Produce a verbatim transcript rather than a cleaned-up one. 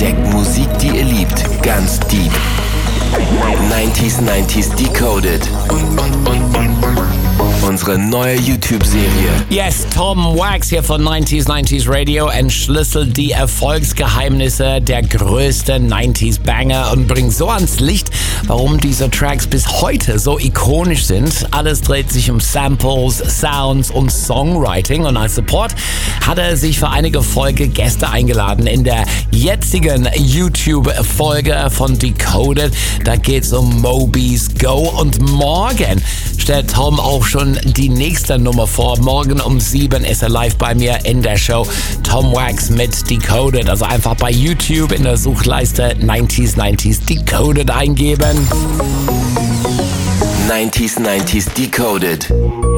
entdeckt Musik, die ihr liebt, ganz deep. neunziger neunzig Decoded. Unsere neue YouTube-Serie. Yes, Tom Wax hier von neunziger neunzig Radio entschlüsselt die Erfolgsgeheimnisse der größten neunziger Banger und bringt so ans Licht, warum diese Tracks bis heute so ikonisch sind. Alles dreht sich um Samples, Sounds und Songwriting, und als Support hat er sich für einige Folge Gäste eingeladen. In der jetzigen YouTube-Folge von Decoded, da geht's um Moby's Go, und morgen stellt Tom auch schon die nächste Nummer vor. Morgen um sieben ist er live bei mir in der Show. Tom Wax mit Decoded. Also einfach bei YouTube in der Suchleiste neunziger neunzig Decoded eingeben. neunziger neunzig Decoded.